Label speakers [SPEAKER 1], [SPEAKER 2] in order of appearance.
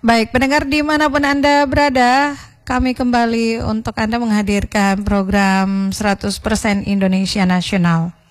[SPEAKER 1] Baik, pendengar dimanapun Anda berada, kami kembali untuk Anda menghadirkan program 100% Indonesia Nasional.